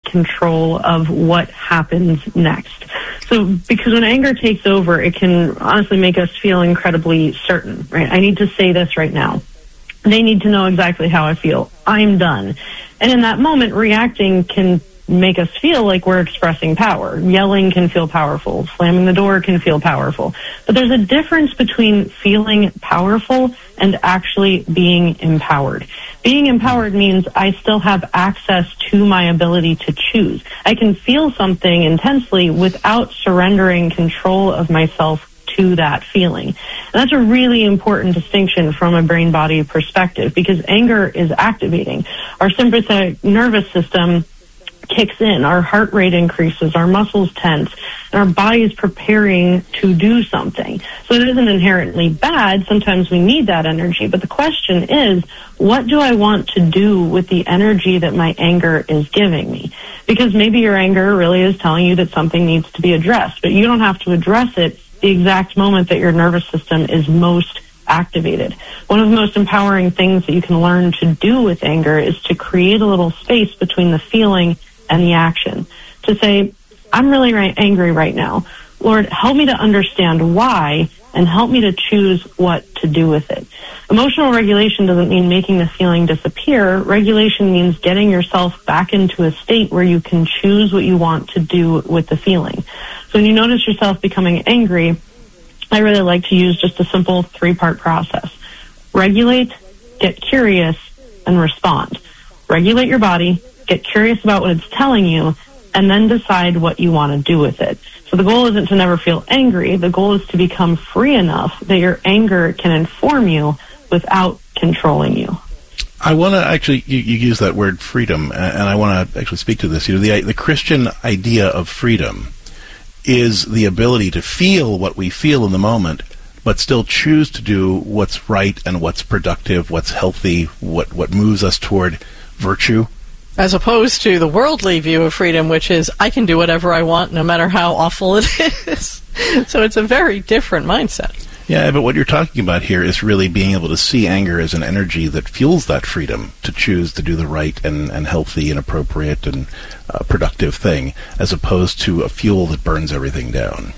control of what happens next. So, because when anger takes over, it can honestly make us feel incredibly certain, right? I need to say this right now. They need to know exactly how I feel. I'm done. And in that moment, reacting can make us feel like we're expressing power. Yelling can feel powerful. Slamming the door can feel powerful. But there's a difference between feeling powerful and actually being empowered. Being empowered means I still have access to my ability to choose. I can feel something intensely without surrendering control of myself to that feeling. And that's a really important distinction from a brain-body perspective, because anger is activating. Our sympathetic nervous system kicks in, our heart rate increases, our muscles tense, and our body is preparing to do something. So it isn't inherently bad. Sometimes we need that energy. But the question is, what do I want to do with the energy that my anger is giving me? Because maybe your anger really is telling you that something needs to be addressed, but you don't have to address it the exact moment that your nervous system is most activated. One of the most empowering things that you can learn to do with anger is to create a little space between the feeling and the action. To say, I'm really angry right now. Lord, help me to understand why and help me to choose what to do with it. Emotional regulation doesn't mean making the feeling disappear. Regulation means getting yourself back into a state where you can choose what you want to do with the feeling. So when you notice yourself becoming angry, I really like to use just a simple 3-part process. Regulate, get curious, and respond. Regulate your body, get curious about what it's telling you, and then decide what you want to do with it. So the goal isn't to never feel angry. The goal is to become free enough that your anger can inform you without controlling you. I want to actually, you use that word freedom, and I want to actually speak to this. You know, the Christian idea of freedom is the ability to feel what we feel in the moment, but still choose to do what's right and what's productive, what's healthy, what moves us toward virtue. As opposed to the worldly view of freedom, which is, I can do whatever I want no matter how awful it is. So it's a very different mindset. Yeah, but what you're talking about here is really being able to see anger as an energy that fuels that freedom to choose to do the right and healthy and appropriate and productive thing, as opposed to a fuel that burns everything down.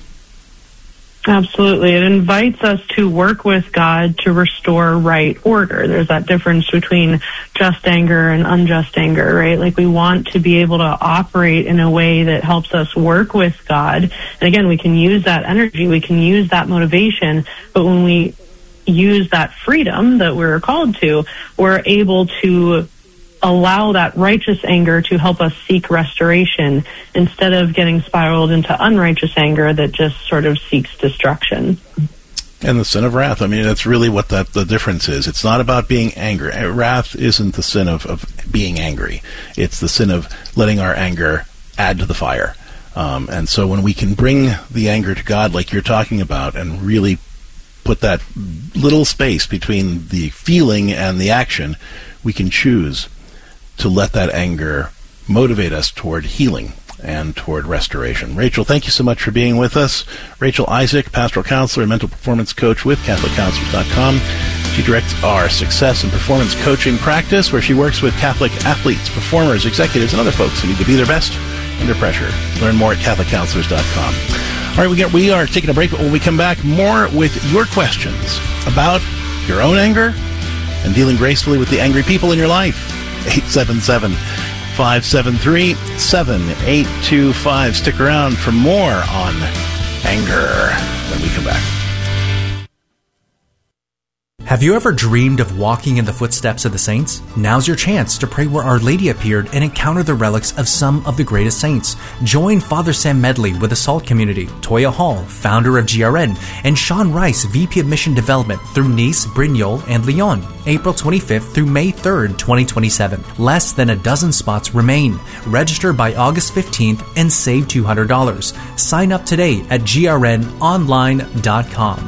Absolutely. It invites us to work with God to restore right order. There's that difference between just anger and unjust anger, right? Like, we want to be able to operate in a way that helps us work with God. And again, we can use that energy, we can use that motivation, but when we use that freedom that we're called to, we're able to allow that righteous anger to help us seek restoration instead of getting spiraled into unrighteous anger that just sort of seeks destruction. And the sin of wrath, I mean, that's really what the difference is. It's not about being angry. Wrath isn't the sin of being angry. It's the sin of letting our anger add to the fire. And so when we can bring the anger to God like you're talking about and really put that little space between the feeling and the action, we can choose to let that anger motivate us toward healing and toward restoration. Rachel, thank you so much for being with us. Rachel Isaac, pastoral counselor and mental performance coach with CatholicCounselors.com. She directs our success and performance coaching practice, where she works with Catholic athletes, performers, executives, and other folks who need to be their best under pressure. Learn more at CatholicCounselors.com. All right, we are taking a break, but when we come back, more with your questions about your own anger and dealing gracefully with the angry people in your life. 877-573-7825. Stick around for more on anger when we come back. Have you ever dreamed of walking in the footsteps of the saints? Now's your chance to pray where Our Lady appeared and encounter the relics of some of the greatest saints. Join Father Sam Medley with the SALT community, Toya Hall, founder of GRN, and Sean Rice, VP of Mission Development, through Nice, Brignoles, and Lyon, April 25th through May 3rd, 2027. Less than a dozen spots remain. Register by August 15th and save $200. Sign up today at grnonline.com.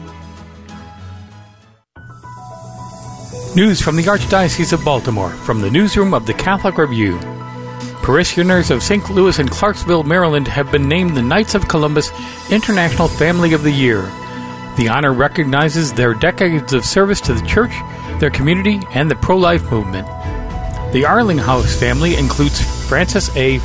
News from the Archdiocese of Baltimore, from the newsroom of the Catholic Review. Parishioners of St. Louis and Clarksville, Maryland have been named the Knights of Columbus International Family of the Year. The honor recognizes their decades of service to the Church, their community, and the pro-life movement. The Arlinghouse family includes Francis A.